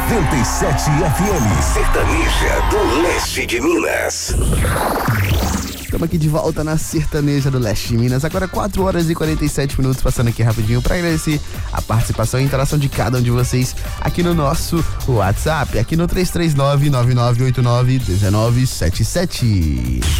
97 FM, Sertaneja do Leste de Minas. Estamos aqui de volta na Sertaneja do Leste de Minas. Agora 4 horas e 47 minutos, passando aqui rapidinho para agradecer a participação e a interação de cada um de vocês aqui no nosso WhatsApp, aqui no 339-9989-1977.